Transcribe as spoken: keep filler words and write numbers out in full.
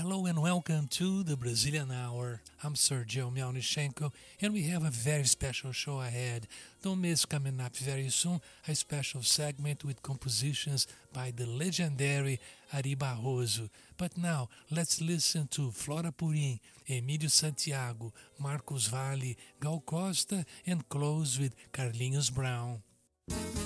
Hello and welcome to the Brazilian Hour. I'm Sergio Melnichenko, and we have a very special show ahead. Don't miss coming up very soon a special segment with compositions by the legendary Ari Barroso. But now, let's listen to Flora Purim, Emílio Santiago, Marcos Valle, Gal Costa, and close with Carlinhos Brown.